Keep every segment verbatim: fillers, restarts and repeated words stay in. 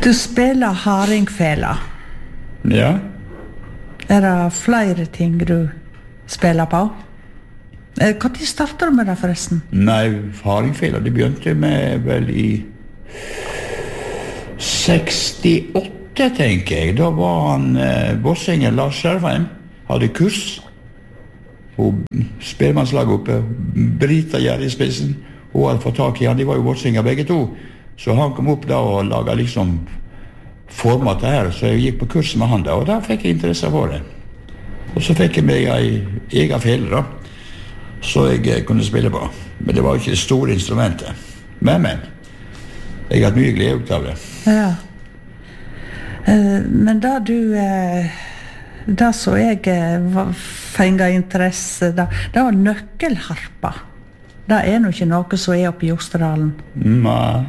Du spiller hardingfela. Ja. Er det flere ting du spiller på? Hva tid startet du med det forresten? Nei, hardingfela, det begynte med vel i sekstiåtte, tenker jeg. Da var han, eh, bossingen Lars Skjervheim, hadde kurs på spellemannslaget oppe, Brita Gjerri i spissen. Hun hadde fått tak i han, de var jo bossinger begge to. Så han kom opp da og laget liksom format det her, så jeg gikk på kurs med han da, og da fikk jeg interesse for det. Og så fikk jeg meg en egen fele da, så jeg kunne spille på. Men det var jo ikke det store instrumentet. Men, men, jeg har hatt mye glede ut av det. Ja. Uh, men da du, uh, da så jeg uh, fenget interesse, da, det var nøkkelharpa. Det er nok ikke noe som er oppe i Jostedalen. Nei,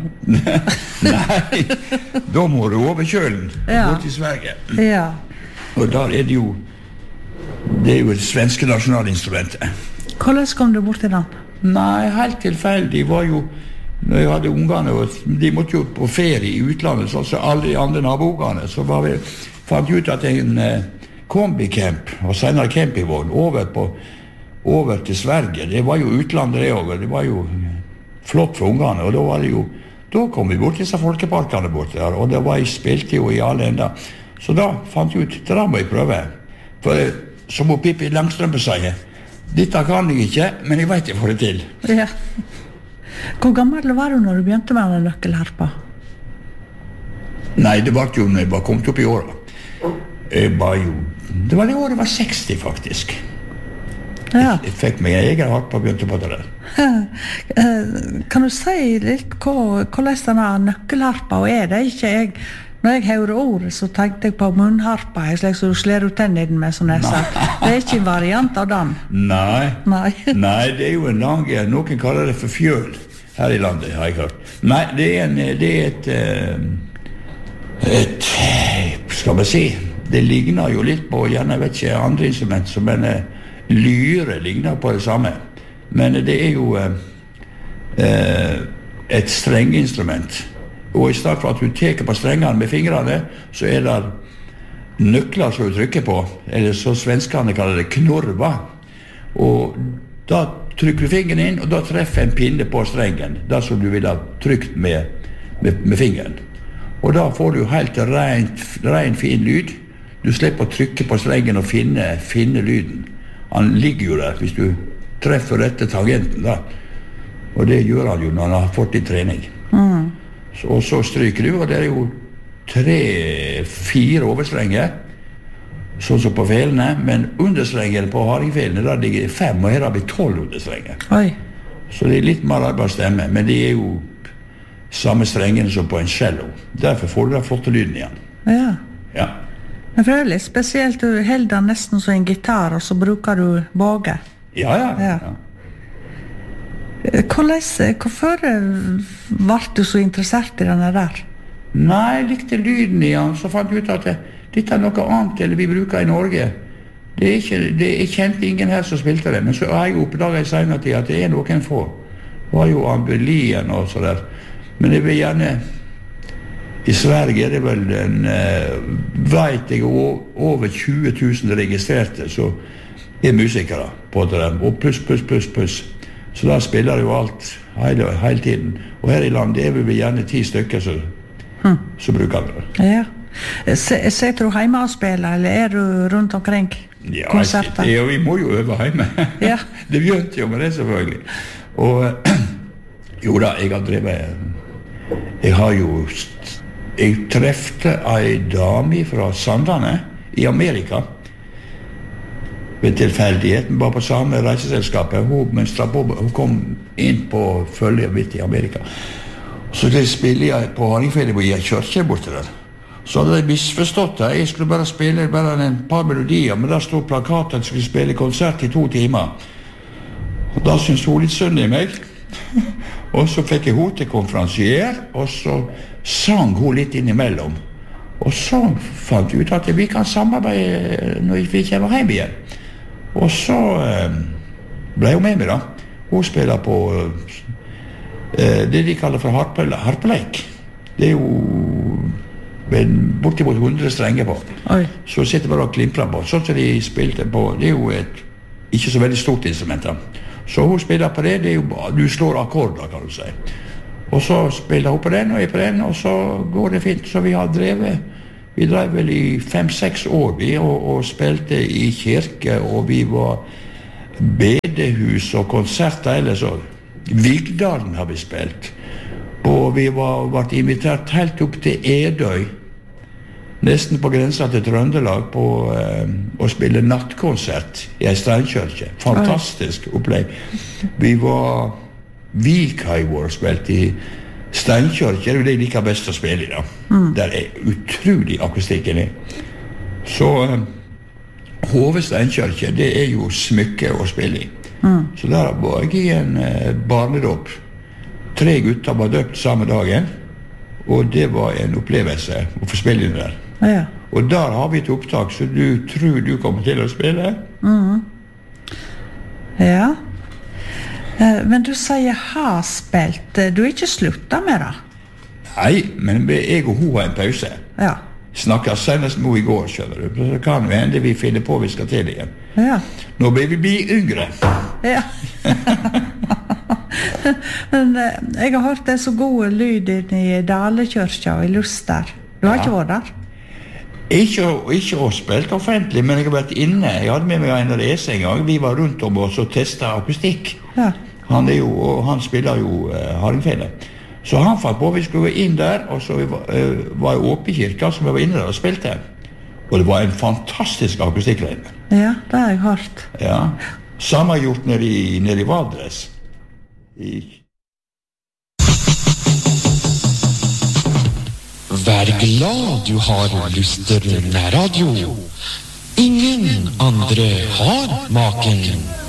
nei, da må du over kjølen, ja. Bort i Sverige. Ja. Og der er det jo, det er jo det svenske nasjonalinstrumentet. Hvordan kom du bort til den? Nei, helt tilfeldig var jo, når jeg hadde ungene, og de måtte jo på ferie i utlandet, så altså alle de andre naboungene, så var vi, fant ut at en eh, kombicamp, og senere campingvogn, over på over til Sverige, det var jo utlandet det over, det var jo flott for ungene, og da var det jo, da kom vi bort til disse folkeparkene bort der, og det var jeg spilte jo i alle enda, så da fant jeg ut, det må jeg prøve, for som Pippi Langstrømpe sier, dette kan jeg ikke, men jeg vet jeg får det til. Ja. Hvor gammel var du når du begynte med den nøkkelharpa? Nei, det var jo når jeg var kommet opp i året. Jeg var jo, det var det året jeg var seksti faktisk. Ja. Jeg fikk meg en egen harpa og begynte på det der. Kan du si litt hva, hvordan denne nøkkelharpa er det? Ikke jeg, når jeg hører ordet, så tenkte jeg på munnharpa, slik som du sler ut tennene med, som jeg sa. Det er ikke en variant av den. Nei. Nei. Nei, det er jo en lang, noen kaller det for fjøl her i landet, har jeg hørt. Nei, det er, en, det er et, et, skal man si, det ligner jo litt på, gjerne vet ikke, andre instrument, som en lyre ligner på det samme. Men det er jo eh, et strengeinstrument. Og i stedet for at du teker på strengene med fingrene, så er det nøkler som du trykker på, eller så svenskene kaller det knorva. Og da trykker du fingeren inn, og da treffer en pinne på strengen, det som du vil ha trykt med, med, med fingeren. Og da får du helt rent, ren fin lyd. Du slipper å trykke på strengen og finne, finne lyden. Han ligger jo der hvis du treffer rette tangenten da. Og det gjør han jo når han har fått i trening. Mm. Så, og så stryker du, og det er jo tre, fire overstrenger, sånn som på felene, men understrenger på hardingfelene, der ligger fem, og her har vi tolv understrenger. Oi. Så det er litt mer arbeidsstemme, men det er jo samme strengene som på en cello. Derfor får du da flotte lyden igjen. Ja. Ja. Men for det er litt spesielt, du holder den nesten som en gitar, og så bruker du båge. Ja, ja. ja. ja. Hvordan, hvorfor ble du så interessert i denne der? Nei, jeg likte lyden i han, så fant jeg ut at det, dette er noe annet enn vi bruker i Norge. Det er ikke, det, jeg kjente ingen her som spilte det, men så har jeg oppdaget i senere tid at det er noen få. Det var jo Ambelien og så der. Men jeg vil gjerne... I Sverige er det vel en, uh, vet jeg, over tjue tusen registrerte, så er musikere på det der, og pluss, pluss, pluss, pluss. Så da spiller jo alt hele, hele tiden. Og her i landet er vi gjerne ti stykker som hmm. så bruker vi det. Ja. Sitter du hjemme og spiller, eller er du rundt omkring ja, konserter? Ja, vi må jo øve hjemme. Ja. Det begynte jo med det selvfølgelig. Og jo da, jeg har drevet, jeg har jo Jeg trefte ei dame fra Sandane i Amerika ved tilfeldigheten, bare på samme reiseselskapet. Hun mønstret på, hun kom inn på følget mitt i Amerika. Så det spiller jeg på hardingfele i en kjørkje borte der. Så hadde jeg misforstått det. Jeg skulle bare spille bare en par melodier, men der stod plakaten at jeg skulle spille konsert i to timer. Og da syntes hun litt synd i meg. Og så fikk jeg hun til konferansier, og så sang hun litt innimellom. Og så fant vi ut at vi kan samarbeide når vi kommer hjem igjen. Og så eh, ble hun med meg da. Hun spiller på eh, det de kaller for harpe, harpeleik. Det er jo med bortimot hundre strenger på. Oi. Så sitter bare og klimprer på. Sånn som de spilte på, det er jo et ikke så veldig stort instrument. Da. Så hun spiller på det, det er jo bare, du slår akkorder, kan du si. Og så spiller hun på den, og jeg på den, og så går det fint. Så vi har drevet, vi drev vel i fem-seks år, vi, og, og spilte i kirke, og vi var bedehus og konserter, eller så. Vigdalen har vi spilt. Og vi var, var invitert helt opp til Edøy, nesten på grensen til Trøndelag, på eh, å spille nattkonsert i en steinkirke. Fantastisk opplegg. Vi var Vikheivor spilt i steinkirke, det er jo det jeg liker best å spille i da. Mm. Der er utrolig akustikken i. Så eh, Hove steinkirke, det er jo smykke å spille i. Mm. Så der var jeg i en eh, barnedåp. Tre gutter var døpt samme dagen, og det var en opplevelse å få spille inn der. Ja. Og der har vi et opptak, så du tror du kommer til å spille? Mm. Ja. Eh, men du sier har spilt. Du er ikke sluttet med det? Nei, men jeg og hun har en pause. Ja. Snakker senest nå i går, skjønner du. Så kan jo hende vi finner på vi skal til igjen. Ja. Nå blir vi bli yngre. Ja. Men eh, jeg har hørt det så gode lyd i Dalekirka og i Luster. Du har ja. ikke vært der? Ikke, ikke å spilt offentlig, men jeg har vært inne. Jeg hadde med meg en rese en gang. Vi var rundt om oss og testet akustikk. Ja. Han, er jo, og han spiller jo uh, hardingfele. Så han fant på vi skulle gå inn der, og så vi var, uh, var i Åpekirka, som vi var inne der og spilte. Og det var en fantastisk akustikk der inne. Ja, det har jeg hørt. Ja. Samme gjort nede i, nede i Valdres. I Vær glad du har Luster nærradio. Ingen andre har maken.